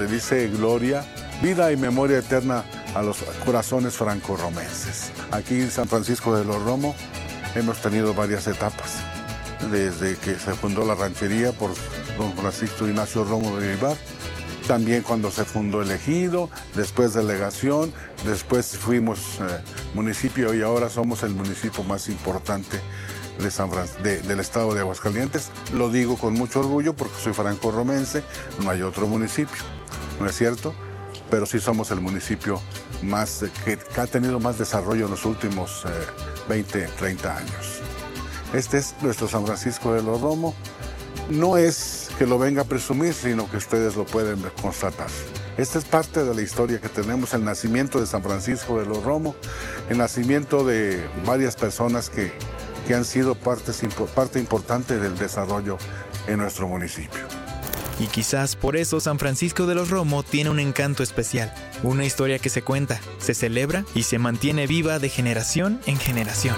Le dice gloria, vida y memoria eterna a los corazones franco-romenses. Aquí en San Francisco de los Romo hemos tenido varias etapas. Desde que se fundó la ranchería por don Francisco Ignacio Romo de Vivar, también cuando se fundó el ejido, después delegación, después fuimos municipio y ahora somos el municipio más importante del estado de Aguascalientes. Lo digo con mucho orgullo porque soy franco-romense, no hay otro municipio, ¿no es cierto? Pero sí somos el municipio que ha tenido más desarrollo en los últimos 20, 30 años. Este es nuestro San Francisco de los Romo. No es que lo venga a presumir, sino que ustedes lo pueden constatar. Esta es parte de la historia que tenemos, el nacimiento de San Francisco de los Romo, el nacimiento de varias personas que han sido parte importante del desarrollo en nuestro municipio. Y quizás por eso San Francisco de los Romo tiene un encanto especial, una historia que se cuenta, se celebra y se mantiene viva de generación en generación.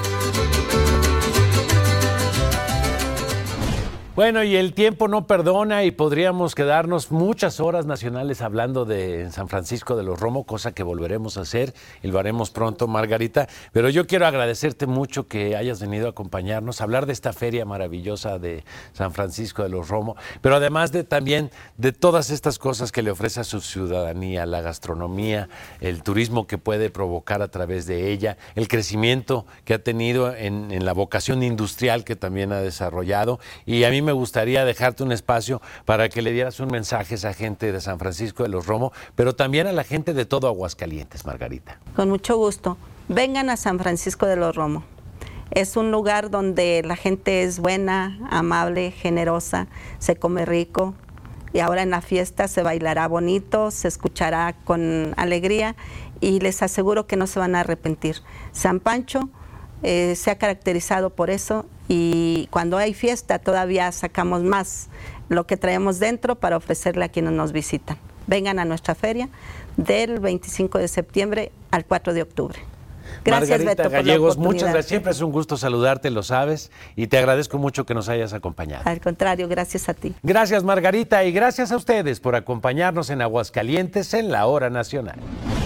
Bueno, y el tiempo no perdona y podríamos quedarnos muchas horas nacionales hablando de San Francisco de los Romo, cosa que volveremos a hacer y lo haremos pronto, Margarita. Pero yo quiero agradecerte mucho que hayas venido a acompañarnos, a hablar de esta feria maravillosa de San Francisco de los Romo, pero además también de todas estas cosas que le ofrece a su ciudadanía, la gastronomía, el turismo que puede provocar a través de ella, el crecimiento que ha tenido en la vocación industrial que también ha desarrollado. Y a mí me gustaría dejarte un espacio para que le dieras un mensaje a esa gente de San Francisco de los Romo, pero también a la gente de todo Aguascalientes, Margarita. Con mucho gusto. Vengan a San Francisco de los Romo. Es un lugar donde la gente es buena, amable, generosa, se come rico y ahora en la fiesta se bailará bonito, se escuchará con alegría y les aseguro que no se van a arrepentir. San Pancho se ha caracterizado por eso y cuando hay fiesta todavía sacamos más lo que traemos dentro para ofrecerle a quienes nos visitan. Vengan a nuestra feria del 25 de septiembre al 4 de octubre. Gracias, Margarita Beto, Gallegos, por la muchas gracias. Siempre es un gusto saludarte, lo sabes, y te agradezco mucho que nos hayas acompañado. Al contrario, gracias a ti. Gracias, Margarita, y gracias a ustedes por acompañarnos en Aguascalientes en la Hora Nacional.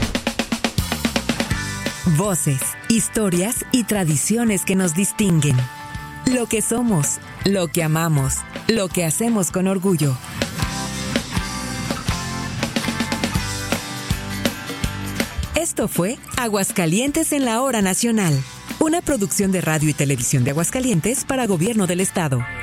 Voces, historias y tradiciones que nos distinguen. Lo que somos, lo que amamos, lo que hacemos con orgullo. Esto fue Aguascalientes en la Hora Nacional, una producción de Radio y Televisión de Aguascalientes para Gobierno del Estado.